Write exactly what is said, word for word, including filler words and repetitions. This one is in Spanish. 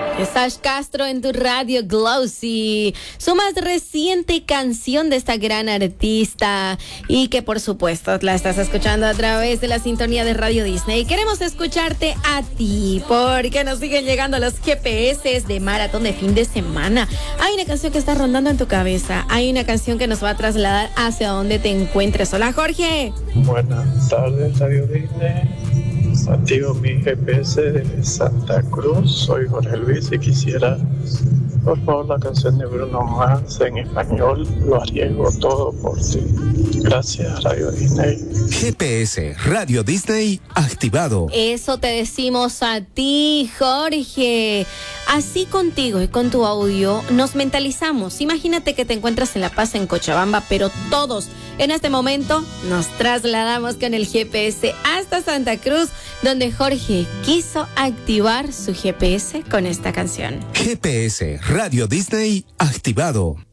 Sash Castro en tu radio Glossy, su más reciente canción de esta gran artista y que por supuesto la estás escuchando a través de la sintonía de Radio Disney. Queremos escucharte a ti porque nos siguen llegando los G P S de maratón de fin de semana. Hay una canción que está rondando en tu cabeza, hay una canción que nos va a trasladar hacia donde te encuentres. Hola Jorge. Buenas tardes Radio Disney. Activo mi G P S de Santa Cruz, soy Jorge Luis y quisiera, por favor, la canción de Bruno Mars en español, Lo arriesgo todo por ti. Gracias, Radio Disney. G P S Radio Disney activado. Eso te decimos a ti, Jorge. Así contigo y con tu audio nos mentalizamos. Imagínate que te encuentras en La Paz, en Cochabamba, pero todos en este momento nos trasladamos con el G P S hasta Santa Cruz, donde Jorge quiso activar su G P S con esta canción. G P S Radio Disney activado.